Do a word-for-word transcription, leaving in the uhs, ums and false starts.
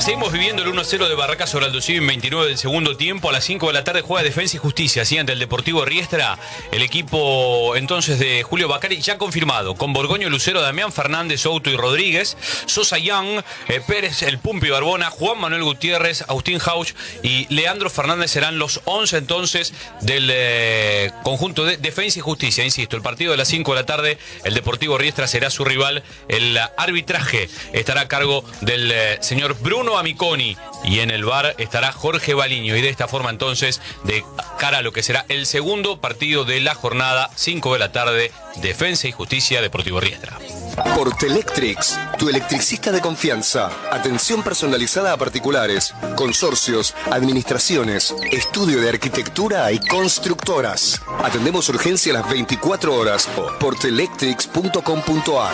seguimos viviendo el uno a cero de Barracas sobre Aldo Civi en veintinueve del segundo tiempo. A las cinco de la tarde juega Defensa y Justicia, así ante el Deportivo Riestra. El equipo entonces de Julio Bacari ya confirmado, con Borgoño, Lucero, Damián Fernández, Souto y Rodríguez, Sosa Young, eh, Pérez, El Pumpi Barbona, Juan Manuel Gutiérrez, Agustín Hauch y Leandro Fernández serán los once entonces del eh, conjunto de Defensa y Justicia. Insisto, el partido de las cinco de la tarde, el Deportivo Riestra será su rival. El arbitraje estará a cargo del eh, señor Bruno Amiconi y en el V A R estará Jorge Baliño. Y de esta forma entonces, de cara a lo que será el segundo partido de la jornada, cinco de la tarde, Defensa y Justicia, Deportivo Riestra. Portelectrics, tu electricista de confianza. Atención personalizada a particulares, consorcios, administraciones, estudio de arquitectura y constructoras. Atendemos urgencia a las veinticuatro horas. Portelectrics punto com punto ar.